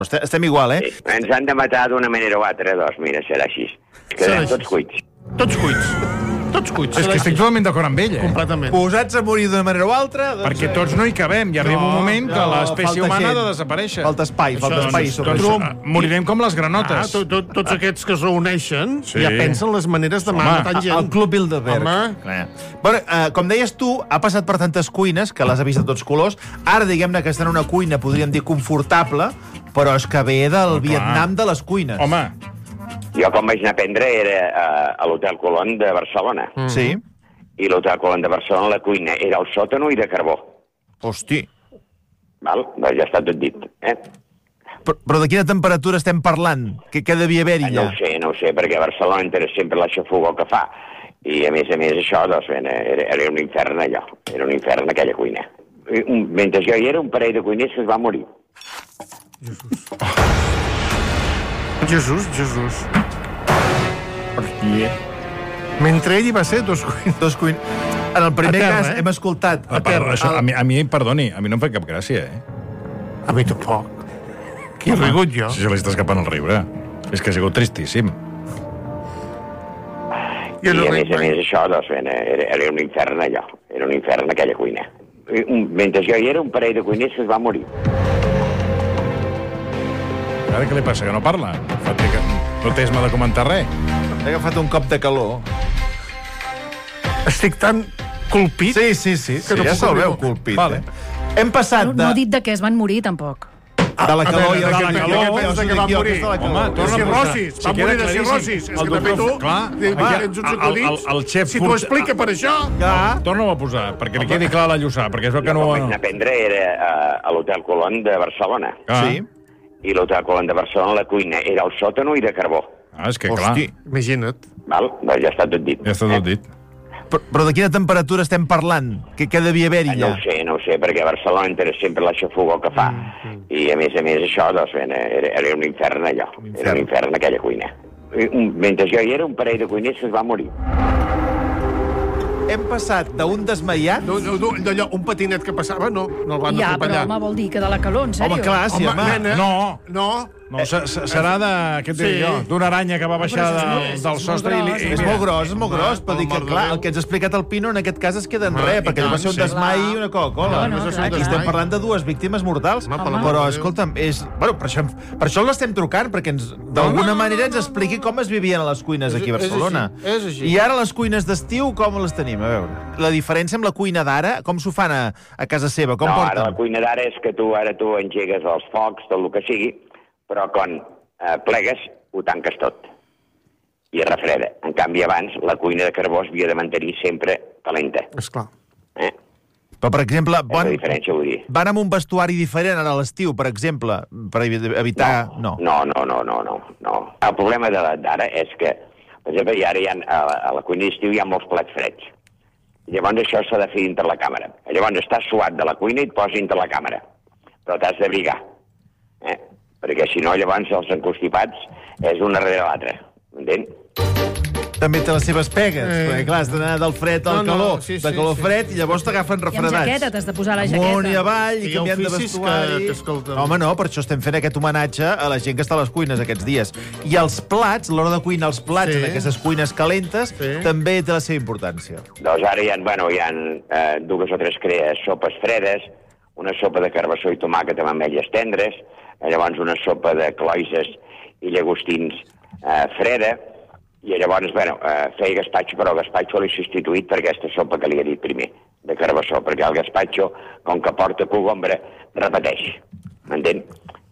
Estem igual, eh? Sí. Ens han de matar d'una manera o altra, doncs mira, serà així. Quedem tots cuits. Tots cuits. Tots cuits. És que estic totalment d'acord amb ell, Completament. Posats a morir d'una manera o altra... Doncs, Perquè tots no hi cabem, i arriba un moment que l'espècie humana ha de desaparèixer. Falta espai, Morirem com les granotes. Tots aquests que es reuneixen ja pensen les maneres de matar gent. El Club Bilderberg. Bueno, com deies tu, ha passat per tantes cuines, que les ha vist de tots colors. Ara, diguem-ne que està en una cuina, podríem dir, confortable, però és que ve del Vietnam de les cuines. Home. Jo, quan vaig anar a aprendre, era a l'Hotel Colón de Barcelona. Sí. I l'Hotel Colón de Barcelona, la cuina, era al sòtano i de carbó. Hosti. Val? Doncs ja està tot dit. Però de quina temperatura estem parlant? Què devia haver-hi allà? No ho sé, perquè a Barcelona entra sempre la xafogó que fa. I, a més, això, doncs, era un infern, allò. Era un infern, aquella cuina. Mentre jo hi era, un parell de cuiners que es va morir. Jesús. Mentre ell hi va ser dos cuiners. En el primer cas hem escoltat... A mi, perdoni, a mi no em fa cap gràcia, eh? A mi tampoc. Qui he rigut jo? Si se li està escapant el riure. És que ha sigut tristíssim. I a més, això, doncs, era un infern, allò. Era un infern, aquella cuina. Mentre jo hi era, un parell de cuiners que es va morir. Ara què li passa, que no parla? No té esma de comentar res. He agafat un cop de calor. Estic tan colpit... Sí, ja se'l veu colpit. Vale. Hem passat de... No ha dit de què es van morir, tampoc. De la calor i de la calor. Pensa que va morir. Home, de cirrosis. Va morir de cirrosis. És que també tu tens uns acudits. El xef... Si t'ho explica per això... Torna-ho a posar, perquè li quedi clar la Lluçà, perquè és el que no... Jo, quan vaig anar a aprendre, era a l'Hotel Colón de Barcelona. Sí. I l'Hotel Colón de Barcelona, la cuina, era al sòtano i de carbó. És que clar. Imagina't. Val? Doncs ja està tot dit. Ja està tot dit. Però de quina temperatura estem parlant? Què devia haver-hi allà? No ho sé, perquè a Barcelona entra sempre la xafogó que fa. I, a més, això, doncs, era un infern, allò. Era un infern, aquella cuina. Mentre jo hi era, un parell de cuiners que es va morir. Hem passat d'un desmaiat... D'allò, un patinet que passava, no el van Ja, atropellar. però, home, vol dir que de la calor, en sèrio? Home, clar, sí, home. No, serà de... Què et diré jo? D'una aranya que va baixar del sostre i... És molt gros, però dir que, clar, el que ens ha explicat el Pino en aquest cas es queda en res, perquè va ser un desmai i una Coca-Cola. Aquí estem parlant de dues víctimes mortals. Però, escolta'm, per això l'estem trucant, perquè d'alguna manera ens expliqui com es vivien a les cuines aquí a Barcelona. És així. I ara les cuines d'estiu, com les tenim? A veure, la diferència amb la cuina d'ara, com s'ho fan a casa seva? Com porten? Ara la cuina d'ara és que tu engegues els focs, tot el que sigui, però quan plegues ho tanques tot i es refreda. En canvi, abans, la cuina de carbó havia de mantenir sempre calenta. Esclar. Però, per exemple, la diferència, vull dir. van amb un vestuari diferent ara a l'estiu, per exemple, per evitar... No. El problema d'ara és que, per exemple, a la cuina d'estiu hi ha molts plats freds. Llavors això s'ha de fer dintre la càmera. Llavors estàs suat de la cuina i et poses dintre la càmera. Però t'has d'abrigar. Perquè si no, llavors els encostipats és un darrere l'altre. M'entén? També té les seves pegues, perquè clar, has d'anar del fred al calor, de calor fred, i llavors t'agafen I refredats. amb jaqueta, t'has de posar la jaqueta. Amunt i avall, i canviant de vestuari. Home, no, per això estem fent aquest homenatge a la gent que està a les cuines aquests dies. I els plats, a l'hora de cuinar els plats en aquestes cuines calentes, també té la seva importància. Doncs ara hi ha dues o tres sopes fredes, una sopa de carbassó i tomàquet amb ametlles tendres, llavors una sopa de cloïsses i llagostins freda, i llavors, feia gaspatxo, però el gaspatxo l'he substituït per aquesta sopa que li he dit primer, de carbassó, perquè el gaspatxo, com que porta cogombre, repeteix. M'entén?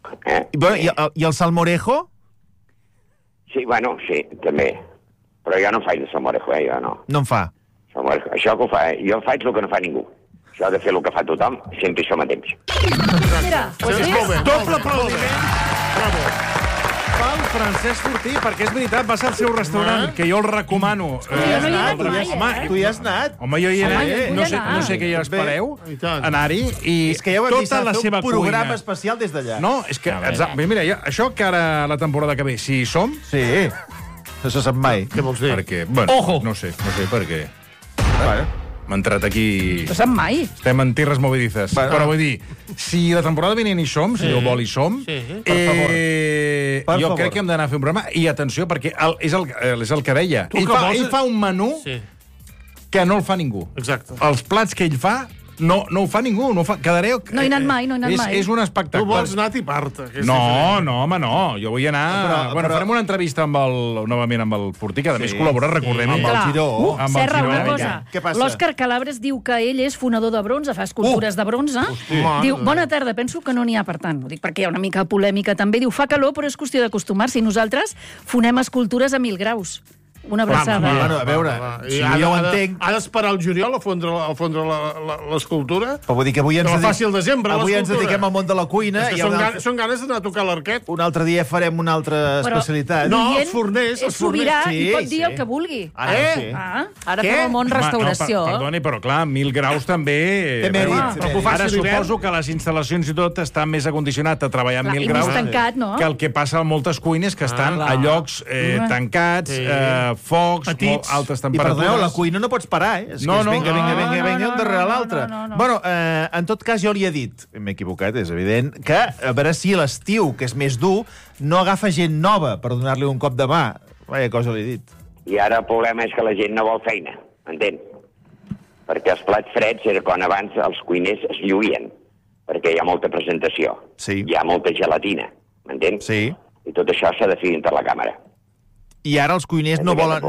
I el salmorejo? Sí, sí, també. Però jo no faig de salmorejo, jo no. No en fa? Salmorejo. Això que ho fa, jo faig el que no fa ningú. Això ha de fer el que fa tothom, sempre hi som a temps. Mira, Doble aplaudiment. Bravo. Pel Francesc Fortí, perquè és veritat, va ser al seu restaurant, que jo el recomano. Jo no hi he anat mai, Tu hi has anat? Home, jo hi he anat, no sé què hi espereu, anar-hi, i és que ja ho hem vist, tota la seva un programa cuina. especial des d'allà. No, és que, mira, això que ara la temporada que ve, si hi som... Sí, no se sap mai. Què vols dir? Perquè, bueno, no sé per què. m'ha entrat aquí... No sap mai. Estem en tierras movedizas. Però vull dir, si la temporada vinent hi som, si Déu vol hi som, jo crec que hem d'anar a fer un programa. I atenció, perquè és el que deia. Ell fa un menú que no el fa ningú. Exacte. Els plats que ell fa no ho fa ningú. No hi he anat mai. És un espectacle. Tu vols anar a Tiparta. No, home, no. Jo vull anar... Bueno, farem una entrevista novament amb el Fortí, que a més col·labora, recordem, amb el Giró. Serra, una cosa. L'Òscar Calabres diu que ell és fonador de bronze, fa escultures de bronze. Diu, bona tarda, penso que no n'hi ha per tant. Ho dic perquè hi ha una mica polèmica també. Diu, fa calor, però és qüestió d'acostumar-s'hi. Nosaltres fonem escultures a 1.000 graus. Una abraçada. Bueno, a veure, si jo ho entenc... Ha d'esperar el juliol a fondre l'escultura? Però vull dir que avui ens dediquem al món de la cuina. Són ganes d'anar a tocar l'arquet. Un altre dia farem una altra especialitat. No, els forners. És sobirà i pot dir el que vulgui. Ara fem el món restauració. Perdoni, però clar, 1.000 graus també... Té mèrit. Ara suposo que les instal·lacions i tot estan més acondicionat a treballar amb 1.000 graus que el que passa a moltes cuines que estan a llocs tancats, focs, altes temperatures... I perdoneu, la cuina no pots parar, eh? No, vinga, un darrere l'altre. Bueno, en tot cas, jo li he dit, m'he equivocat, és evident, que a veure si l'estiu, que és més dur, no agafa gent nova per donar-li un cop de mà. Vaja cosa li he dit. I ara el problema és que la gent no vol feina, m'entén? Perquè els plats freds era quan abans els cuiners es lluïen, perquè hi ha molta presentació. Sí. Hi ha molta gelatina, m'entén? Sí. I tot això s'ha de fer dintre la càmera. I ara els cuiners no volen...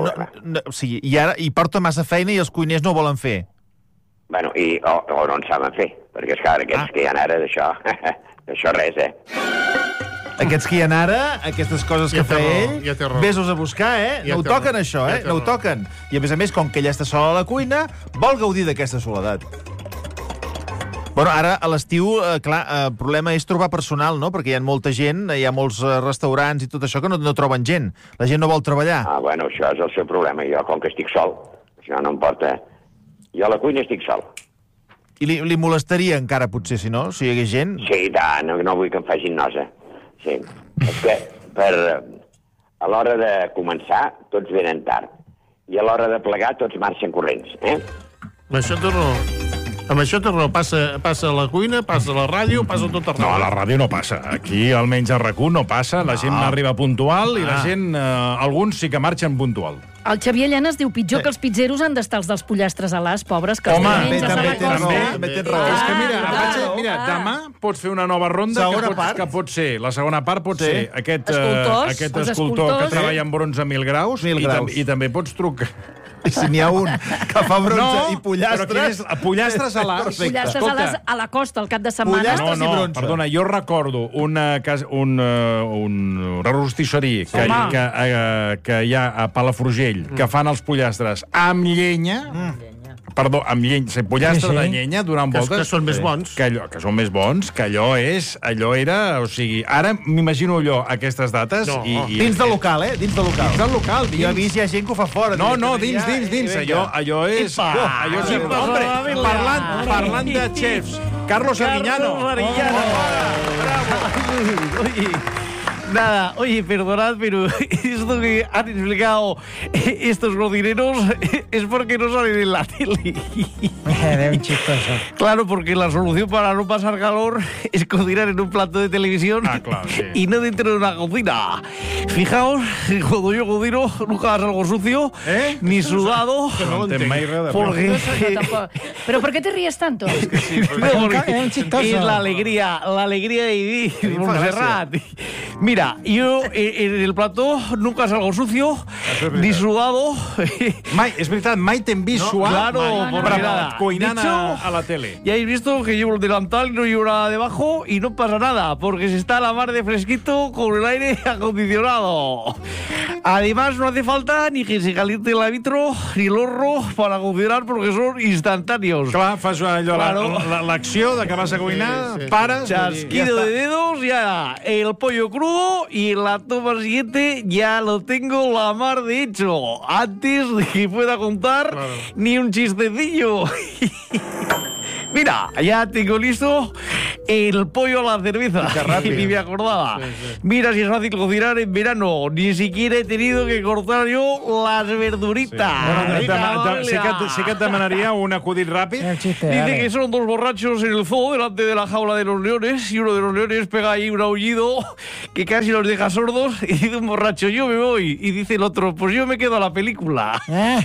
I porta massa feina i els cuiners no ho volen fer. Bueno, o no en saben fer, perquè és que ara aquests que hi ha ara d'això res, Aquests que hi ha ara, aquestes coses que fa ell, ves-los a buscar, No ho toquen, això, No ho toquen. I, a més, com que ella està sola a la cuina, vol gaudir d'aquesta soledat. Bueno, ara, a l'estiu, clar, el problema és trobar personal, no? Perquè hi ha molta gent, hi ha molts restaurants i tot això que no troben gent. La gent no vol treballar. Bueno, això és el seu problema. Jo, com que estic sol, això no em porta... Jo a la cuina estic sol. I li molestaria encara, potser, si no? Si hi hagués gent? Sí, tant. No vull que em facin nosa. Sí. És que a l'hora de començar, tots venen tard. I a l'hora de plegar, tots marxen corrents, Això té raó. Amb això té raó, passa a la cuina, passa a la ràdio, passa a tot arreu. No, a la ràdio no passa. Aquí, almenys a RAC1, no passa. La gent arriba puntual i la gent... alguns sí que marxen puntual. El Xavier Llanes diu pitjor que els pizzeros han d'estar els dels pollastres a l'as, pobres, que els menges a la costa. També tens raó. És que mira, demà pots fer una nova ronda que pot ser, la segona part pot ser aquest escultor que treballa amb bronze a 1.000 graus i també pots trucar... Si n'hi ha un que fa bronze i pollastres... Pollastres a l'as. Pollastres a l'as a la costa, el cap de setmana. No, perdona, jo recordo un rostisserí que hi ha a Palafrugell que fan els pollastres amb llenya... Perdó, amb llenya, pollastre de llenya durant voltes... Que són més bons. Que són més bons, que allò era... O sigui, ara m'imagino allò, aquestes dates... Dins del local, Dins del local. Dins del local. Jo he vist, hi ha gent que ho fa fora. No, dins. Allò és... Hombre, parlant de chefs. Carlos Arguiñano. Nada, oye, perdonad, pero esto que han explicado estos cocineros es porque no salen en la tele. Era un chistoso. Claro, porque la solución para no pasar calor es cocinar en un plato de televisión y no dentro de una cocina. Fijaos, cuando yo cocino nunca salgo sucio, ni sudado. Porque... ¿Pero por qué te ríes tanto? Es la alegría de vivir, Montserrat. Mira, yo en el plató nunca salgo sucio, ni sudado. Es verdad, mai t'hem vist suar. Claro, cuinant a la tele. Ya habéis visto que llevo el delantal y no llevo nada debajo y no pasa nada, porque se está a la mar de fresquito con el aire acondicionado. Además, no hace falta ni que se caliente el arbitro ni el horno para cocinar, porque son instantáneos. Clar, fas allò, l'acció de que vas a cuinar, pares... Chasquido de dedos, ya el pollo crudo y la toma siguiente ya lo tengo la mar de hecho. Antes de que pueda contar ni un chistecillo. Mira, ya tengo listo el pollo a la cerveza. Ni me acordaba. Mira si es fácil cocinar en verano. Ni siquiera he tenido que cortar yo las verduritas. Sí que et demanaria un acudit ràpid. Dice que son dos borrachos en el zoo delante de la jaula de los leones y uno de los leones pega ahí un aullido que casi los deja sordos y dice un borracho, yo me voy. Y dice el otro, pues yo me quedo a la película.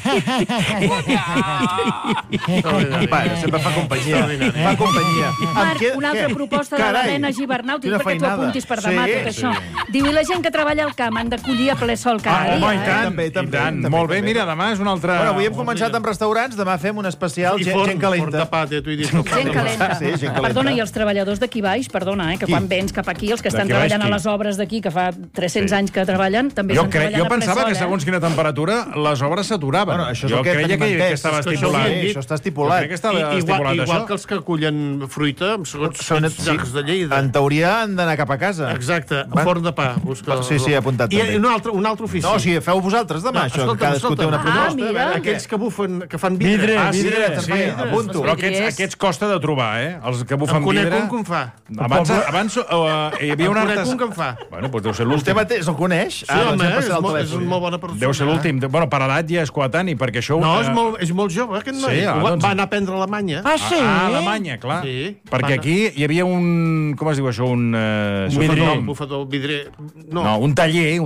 Sempre fa companyia. Fa companyia. Marc, una altra proposta de l'Helena Gibernau, t'ho dic perquè t'ho apuntis per demà, tot això. Diu, i la gent que treballa al camp han d'acollir a ple sol cada dia. I tant. Molt bé, mira, demà és un altre... Bueno, avui hem començat amb restaurants, demà fem un especial gent calenta. Gent calenta. Perdona, i els treballadors d'aquí baix, perdona, que quan vens cap aquí, els que estan treballant a les obres d'aquí, que fa 300 anys que treballen, també estan treballant jo pensava que segons quina temperatura les obres s'aturaven. Jo creia que estava estipulat. Això està estipulat. Igual que els que acullen fruita, són sacs de Lleida. En teoria han d'anar cap a casa. Exacte, forn de pa. Sí, apuntat també. I un altre ofici. No, o sigui, feu vosaltres demà això, que cadascú té una proposta. Aquells que bufen, que fan vidre. Vidre, apunto. Però aquests costa de trobar, Els que bufen vidre... En conec un que en fa. Abans hi havia un artesà... un que en fa. Bueno, doncs deu ser l'últim. Vostè mateix el coneix? Sí, home, és una molt bona persona. Deu ser l'últim. Bueno, per edat ja és coetani, perquè això... No, és molt jove, aquest noi. Va anar a aprendre a Alemanya. Ah, sí? A Alemanya, clar. Perquè aquí hi havia un... Com es diu això? Un... Bufador, vidrer... No, un taller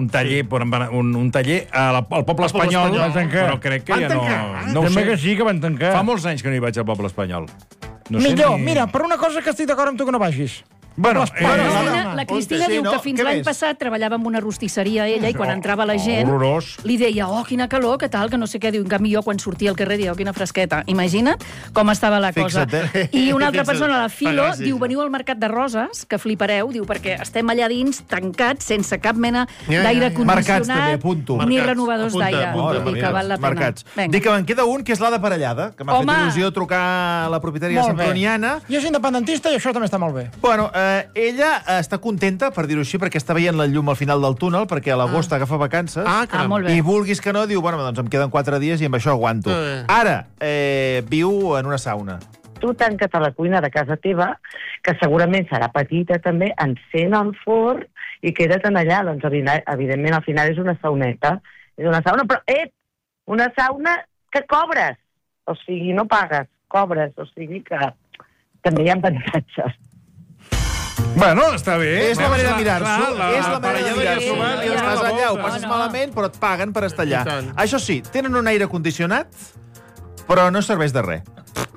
al poble espanyol, però crec que ja no... També que sí, que van tancar. Fa molts anys que no hi vaig al poble espanyol. Millor, mira, per una cosa que estic d'acord amb tu que no vagis. Bueno, la Cristina diu que fins l'any passat treballava en una rostisseria ella i quan entrava la gent li deia, quina calor, que tal, que no sé què. Diu, en canvi jo quan sortia al carrer diu, quina fresqueta. Imagina't com estava la cosa. I una altra persona, la Filo, diu, veniu al mercat de roses, que flipareu, diu, perquè estem allà dins tancats sense cap mena d'aire condicionat ni renovadors d'aire. Dic que val la pena. Dic que me'n queda un, que és la de parellada, que m'ha fet il·lusió trucar a la propietària santoniana. Jo soc independentista i això també està molt bé. Bueno, ella està contenta, per dir-ho així, perquè està veient la llum al final del túnel, perquè a l'agost agafa vacances, i vulguis que no, diu, bueno, doncs em queden 4 dies i amb això aguanto. Ara, viu en una sauna. Tu tanca't a la cuina de casa teva, que segurament serà petita també, encén el forn i queda't allà. Doncs, evidentment, al final és una sauneta. És una sauna, però, una sauna que cobres. O sigui, no pagues, cobres. O sigui que també hi ha avantatges. Bueno, està bé. És la manera de mirar-s'ho. És la manera de mirar-s'ho. Estàs allà, ho passes malament, però et paguen per estar allà. Això sí, tenen un aire condicionat, però no serveix de res.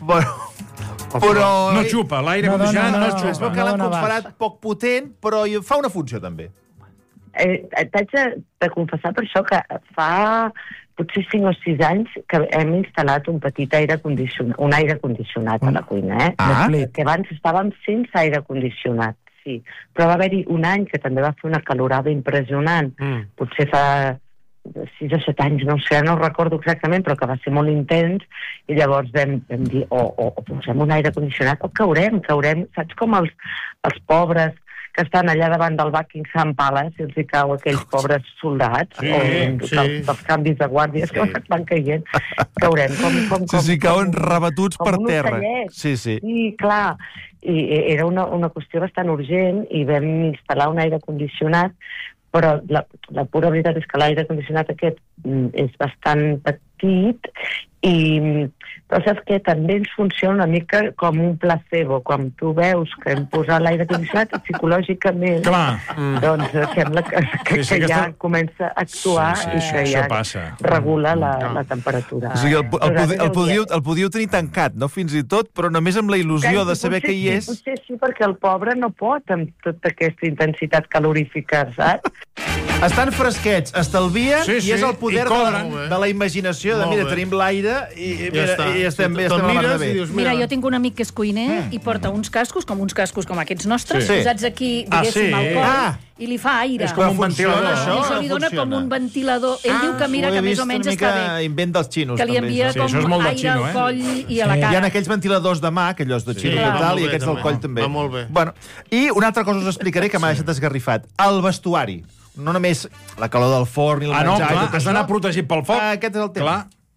Però... No xupa, l'aire condicionat no xupa. Es veu que l'han comparat poc potent, però fa una funció, també. T'haig de confessar per això que fa potser 5 o 6 anys que hem instal·lat un petit aire condicionat a la cuina, que abans estàvem sense aire condicionat, sí. Però va haver-hi un any que també va fer una calorada impressionant, potser fa 6 o 7 anys, no sé, no ho recordo exactament, però que va ser molt intens, i llavors vam dir, o posem un aire condicionat, o caurem, saps com els pobres que estan allà davant del Buckingham Palace i els hi cau aquells pobres soldats dels canvis de guàrdies que van caient, caurem cauen rebatuts per terra. Sí, clar, i era una qüestió bastant urgent i vam instal·lar un aire condicionat, però la pura veritat és que l'aire condicionat aquest és bastant petit però saps què? També ens funciona una mica com un placebo. Quan tu veus que hem posat l'aire condicionat, psicològicament doncs sembla que ja comença a actuar i que ja regula la temperatura. O sigui, el podíeu tenir tancat, no? Fins i tot, però només amb la il·lusió de saber que hi és. Potser sí, perquè el pobre no pot amb tota aquesta intensitat calorífica, saps? Estan fresquets, estalvien i és el poder de la imaginació de, mira, tenim l'aire i estem a la mar de bé. Mira, jo tinc un amic que és cuiner i porta uns cascos com aquests nostres, posats aquí, diguéssim, al coll, i li fa aire. És com un ventilador, això? I això li dona com un ventilador. Ell diu que mira que més o menys està bé. Invent dels xinos, que li envia com aire al coll i a la cara. Hi ha aquells ventiladors de mà, aquells de xino i tal, i aquests del coll també. Va molt bé. I una altra cosa us explicaré que m'ha deixat esgarrifat. El vestuari. No només la calor del forn i el menjar... has d'anar protegit pel foc. Aquest és el tema.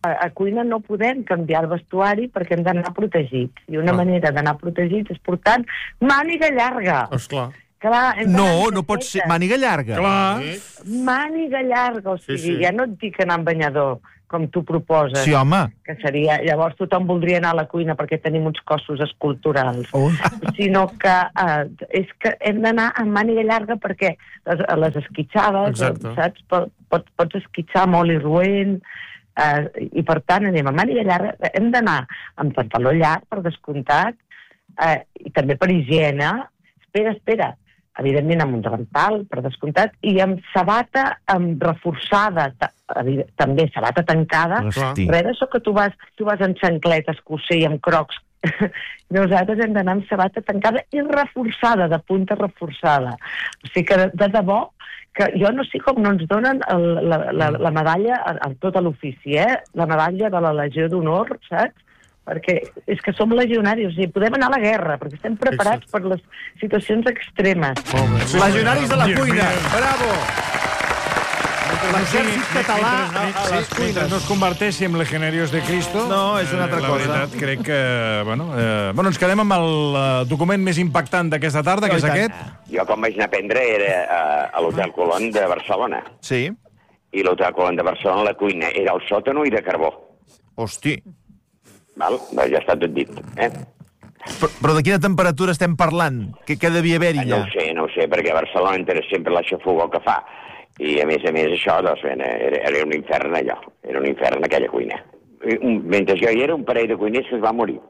A cuina no podem canviar el vestuari perquè hem d'anar protegits. I una manera d'anar protegits és portant màniga llarga. Esclar. No pot ser màniga llarga. Màniga llarga, o sigui, ja no et dic anar amb banyador, com tu proposes. Sí, home. Que seria... Llavors tothom voldria anar a la cuina perquè tenim uns cossos esculturals. Sinó que és que hem d'anar amb màniga llarga perquè les esquitxades, saps? Pots esquitxar amb oli roent, i per tant anem amb màniga llarga. Hem d'anar amb pantaló llarg, per descomptat, i també per higiene. Espera. Evidentment amb un davantal, per descomptat, i amb sabata reforçada, també sabata tancada. Res d'això que tu vas en xancletes, coser i amb crocs. Nosaltres hem d'anar amb sabata tancada i reforçada, de punta reforçada. O sigui que, de debò, que jo no sé com no ens donen la medalla a tot l'ofici, la medalla de la Legió d'Honor, saps? Perquè és que som legionaris, i podem anar a la guerra, perquè estem preparats per les situacions extremes. Legionaris de la cuina, bravo! L'exèrcit català a les cuines. No es converteixi en legionarios de Cristo. No, és una altra cosa. La veritat, crec que... Bueno, ens quedem amb el document més impactant d'aquesta tarda, que és aquest. Jo, quan vaig anar a aprendre, era a l'Hotel Colón de Barcelona. Sí. I l'Hotel Colón de Barcelona, la cuina, era al sòtano i de carbó. Hosti. Val? Ja està tot dit, Però de quina temperatura estem parlant? Què devia haver-hi allà? No ho sé, perquè a Barcelona interessa sempre la xafogó que fa. I a més això, doncs, era un infern allò. Era un infern aquella cuina. Mentre jo hi era, un parell de cuiners que es va morir.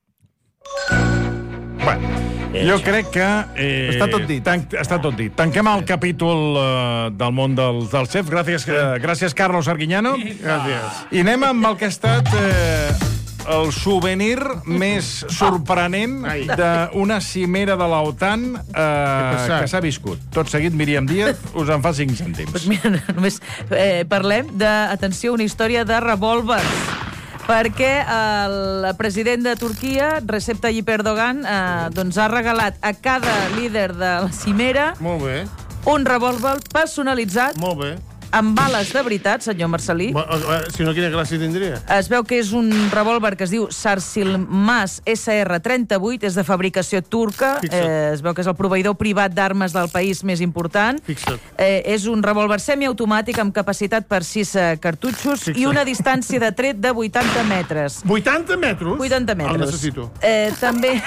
Bueno, jo crec que... Està tot dit. Està tot dit. Tanquem el capítol del món dels xefs. Gràcies, Carlos Arguiñano. Gràcies. I anem amb el que ha estat... el souvenir més sorprenent d'una cimera de l'OTAN que s'ha viscut. Tot seguit, Míriam Díaz us en fa 5 cèntims. Doncs mira, només parlem d'atenció, una història de revòlvers. Perquè el president de Turquia, Recep Tayyip Erdogan, doncs ha regalat a cada líder de la cimera un revòlver personalitzat amb bales de veritat, senyor Marcelí. Si no, quina gràcia tindria? Es veu que és un revòlver que es diu Sarsilmaz SR38, és de fabricació turca. Es veu que és el proveïdor privat d'armes del país més important. És un revòlver semiautomàtic amb capacitat per 6 cartutxos i una distància de tret de 80 metres. 80 metres? 80 metres. El necessito. També...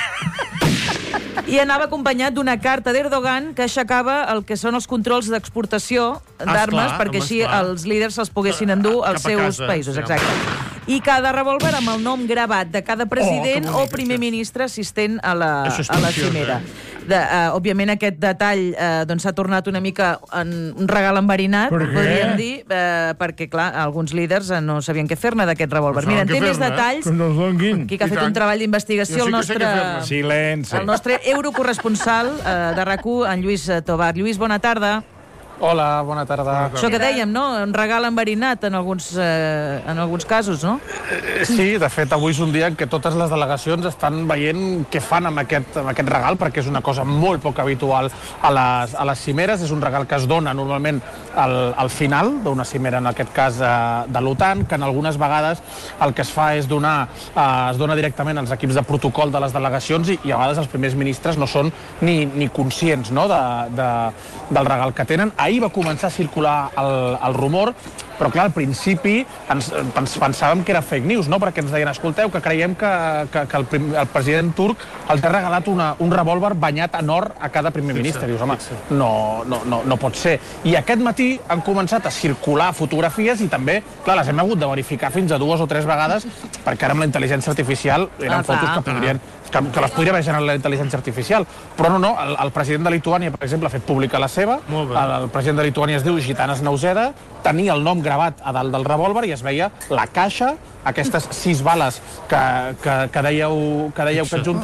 I anava acompanyat d'una carta d'Erdogan que aixecava el que són els controls d'exportació d'armes perquè així els líders se'ls poguessin endur als seus països. Exacte. I cada revòlver amb el nom gravat de cada president o primer ministre assistent a la cimera. Òbviament aquest detall s'ha tornat una mica en un regal enverinat, podríem dir, perquè, clar, alguns líders no sabien què fer-ne d'aquest revòlver. Mira, en té més detalls. Aquí que ha fet un treball d'investigació el nostre eurocorresponsal de RAC1, en Lluís Tobar. Lluís, bona tarda. Hola, bona tarda. Això que dèiem, no? Un regal enverinat en alguns casos, no? Sí, de fet, avui és un dia en què totes les delegacions estan veient què fan amb aquest regal, perquè és una cosa molt poc habitual a les cimeres. És un regal que es dona normalment al final d'una cimera, en aquest cas de l'OTAN, que en algunes vegades el que es fa és es dona directament als equips de protocol de les delegacions i a vegades els primers ministres no són ni conscients del regal que tenen. Ahir va començar a circular el rumor, però clar, al principi ens pensàvem que era fake news, no? Perquè ens deien, escolteu, que creiem que el president turc els ha regalat un revòlver banyat en or a cada primer ministre. Dius, home, no pot ser. I aquest matí han començat a circular fotografies i també, clar, les hem hagut de verificar fins a 2 o 3 vegades, perquè ara amb la intel·ligència artificial eren fotos que les podria haver generat la intel·ligència artificial. Però no, el president de Lituània, per exemple, ha fet pública la seva. El president de Lituània es diu Gitanas Nausėda, tenia el nom gravat a dalt del revòlver i es veia la caixa, aquestes 6 bales que dèieu que ha adjuntat,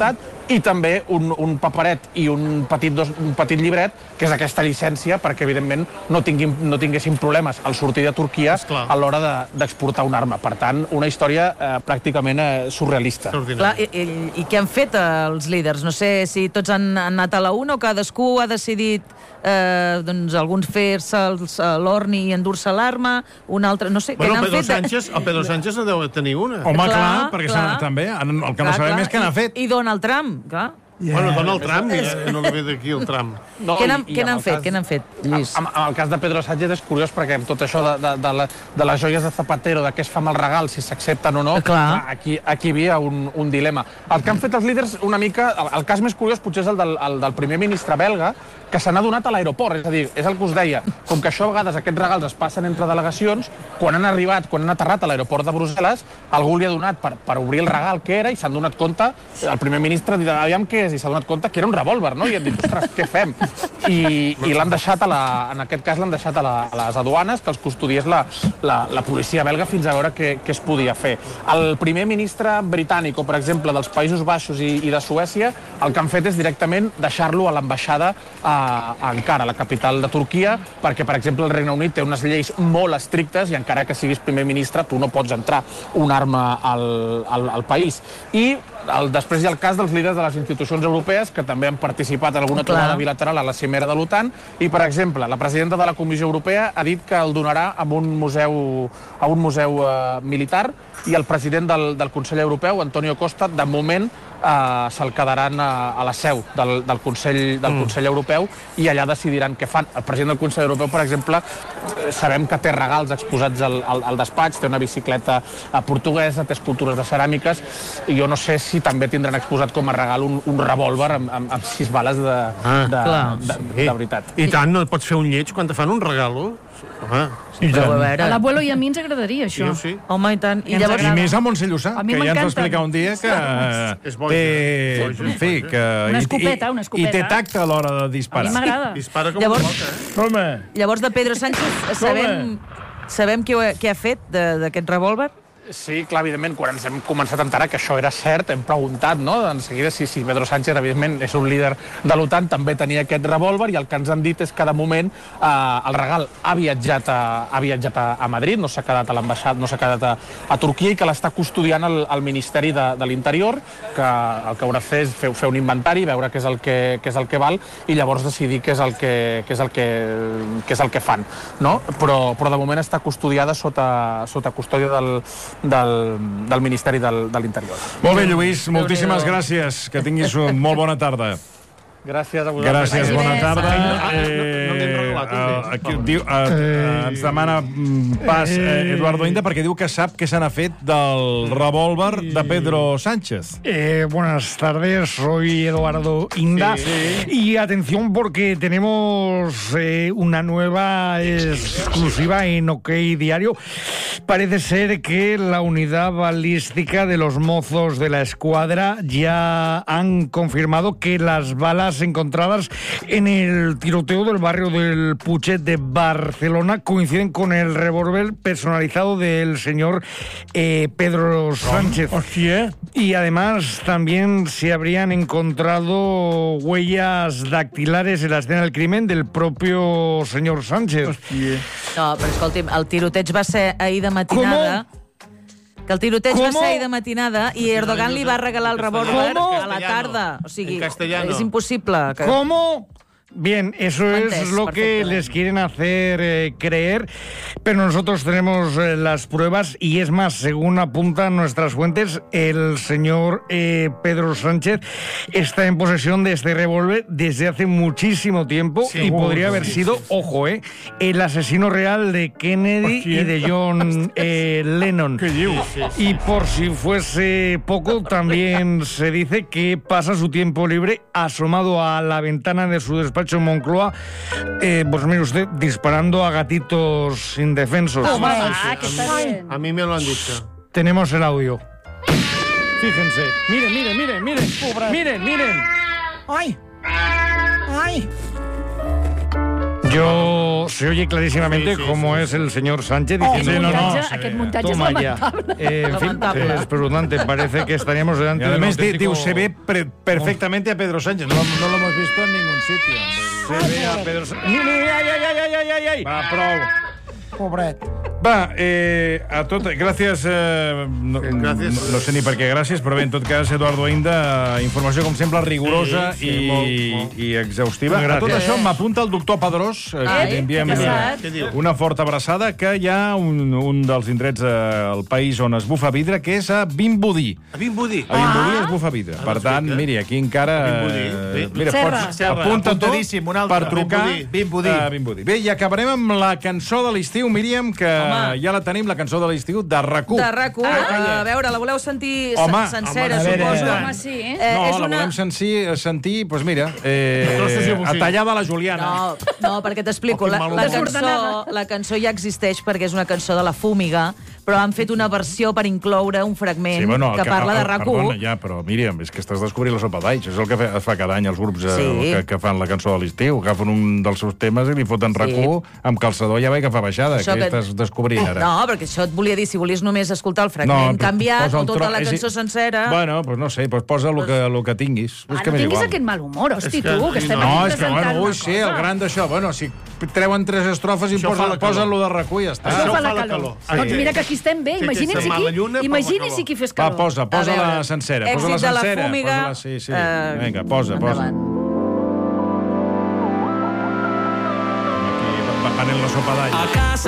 i també un paperet i un petit llibret, que és aquesta llicència perquè, evidentment, no tinguessin problemes al sortir de Turquia a l'hora d'exportar una arma. Per tant, una història pràcticament surrealista. Clar, i què han fet els líders? No sé si tots han anat a la una o cadascú ha decidit alguns fer-se l'orni i endur-se l'arma, un altre... No sé, què n'han fet? El Pedro Sánchez no deu tenir una. Home, clar, perquè s'ha anat també. El que no sabem és què n'ha fet. I Donald Trump, clar. Bueno, Donald Trump, no li ve d'aquí el Trump. Què n'han fet, Lluís? En el cas de Pedro Sánchez és curiós perquè amb tot això de les joies de Zapatero, de què es fa amb el regal, si s'accepten o no, aquí hi havia un dilema. El que han fet els líders una mica... El cas més curiós potser és el del primer ministre belga, que se n'ha donat a l'aeroport. És a dir, és el que us deia, com que això a vegades aquests regals es passen entre delegacions, quan han aterrat a l'aeroport de Brussel·les, algú li ha donat per obrir el regal que era i s'han donat compte, el primer ministre ha dit, aviam què és, i s'ha donat compte que era un revòlver, no? I han dit, ostres, què fem? I l'han deixat, en aquest cas l'han deixat a les aduanes, que els custodiés la policia belga fins a veure què es podia fer. El primer ministre britànic, o per exemple dels Països Baixos i de Suècia, el que han fet és directament deixar-lo a l'ambaixada a Ankara, la capital de Turquia, perquè, per exemple, el Regne Unit té unes lleis molt estrictes i encara que siguis primer ministre, tu no pots entrar una arma al país. I després hi ha el cas dels líders de les institucions europees que també han participat en alguna trobada bilateral a la cimera de l'OTAN i, per exemple, la presidenta de la Comissió Europea ha dit que el donarà a un museu militar i el president del Consell Europeu, Antonio Costa, de moment se'l quedaran a la seu del Consell Europeu i allà decidiran què fan. El president del Consell Europeu, per exemple, sabem que té regals exposats al despatx, té una bicicleta portuguesa, té escultures de ceràmiques, i jo no sé si també tindran exposat com a regal un revòlver amb 6 bales de veritat. I tant, no pots fer un lleig quan te fan un regalo? A l'abuelo i a mi ens agradaria, això. Home, i tant. I més a Montse Llussà, que ja ens va explicar un dia que té... En fi, que... Una escopeta. I té tacte a l'hora de disparar. A mi m'agrada. Dispara com una boca, Llavors, de Pedro Sánchez, sabem què ha fet d'aquest revòlver? Sí, clar, evidentment, quan ens hem començat a enterar que això era cert, hem preguntat, no?, en seguida si Pedro Sánchez, evidentment, és un líder de l'OTAN, també tenia aquest revòlver, i el que ens han dit és que, de moment, el regal ha viatjat a Madrid, no s'ha quedat a l'ambaixada, no s'ha quedat a Turquia, i que l'està custodiant el Ministeri de l'Interior, que el que haurà de fer és fer un inventari, veure què és el que val, i llavors decidir què és el que fan, no? Però de moment està custodiada sota custòdia del Ministeri de l'Interior. Molt bé, Lluís, moltíssimes gràcies. Que tinguis molt bona tarda. Gràcies a vosaltres. Gràcies, bona tarda. Ens demana pas Eduardo Inda perquè diu que sap que se n'ha fet del revòlver de Pedro Sánchez. Buenas tardes, soy Eduardo Inda. Y atención porque tenemos una nueva exclusiva en OK Diario. Parece ser que la unidad balística de los mozos de la escuadra ya han confirmado que las balas encontradas en el tiroteo del barrio del Putxet de Barcelona coinciden con el revólver personalizado del señor Pedro Sánchez. Y además también se habrían encontrado huellas dactilares en la escena del crimen del propio señor Sánchez. No, però escolti'm, el tiroteig va ser ahir de matinada. Que el tiroteig va ser ahir de matinada i Erdogan li va regalar el revòlver a la tarda. O sigui, és impossible. ¿Cómo? Bien, eso es lo que les quieren hacer creer, pero nosotros tenemos las pruebas y es más, según apuntan nuestras fuentes, el señor Pedro Sánchez está en posesión de este revólver desde hace muchísimo tiempo y podría haber sido, ojo, el asesino real de Kennedy y de John Lennon. Y por si fuese poco, también se dice que pasa su tiempo libre asomado a la ventana de su despacho en Moncloa, pues mire usted, disparando a gatitos indefensos. A mí me lo han dicho. Tenemos el audio. Fíjense. Miren. Miren. ¡Ay! ¡Ay! Se oye clarísimamente cómo es el señor Sánchez diciendo... Aquest muntatge és lamentable. En fin, es espeluznante. Parece que estaríamos delante de un auténtico... Diu, se ve perfectamente a Pedro Sánchez. No lo hemos visto en ningún sitio. Se ve a Pedro Sánchez... Ai! Va, prou. Pobret. Va, a tot... Gràcies... No sé ni per què gràcies, però bé, en tot cas, Eduardo Inda, informació, com sempre, rigorosa i exhaustiva. A tot això m'apunta el doctor Pedrós, que enviem una forta abraçada, que hi ha un dels indrets al país on es bufa vidre, que és a Vimbodí. A Vimbodí? A Vimbodí es bufa vidre. Per tant, miri, aquí encara... Mira, pots apunta tot per trucar a Vimbodí. Bé, i acabarem amb la cançó de l'estiu, Míriam, que ja la tenim, la cançó de l'estiu, de RAC1. De RAC1. A veure, la voleu sentir sencera, suposo? Home, sí. No, la volem sentir, doncs mira, a tallada la Juliana. No, perquè t'explico. La cançó ja existeix perquè és una cançó de la Fúmiga, però han fet una versió per incloure un fragment que parla de RAC1. Perdona, ja, però Míriam, és que estàs descobrint la sopa d'Aix. És el que fa cada any els grups que fan la cançó de l'estiu. Agafen un dels seus temes i li foten RAC1 amb calçador, ja veig que fa baixada. Què estàs descobrint ara? No, perquè això et volia dir, si volies només escoltar el fragment canviat o tota la cançó sencera... Bueno, doncs no sé, posa el que tinguis. No tinguis aquest mal humor, hosti, tu, que estem aquí presentant una cosa. El gran d'això, bueno, si treuen 3 estrofes i posen-lo de RAC1 i ja està. Això fa la calor. Doncs mira que aquí estem bé, imagina't si aquí fes calor. Va, posa la sencera. Èxit de la Fúmiga. Vinga, posa. Va prenent la sopa d'all.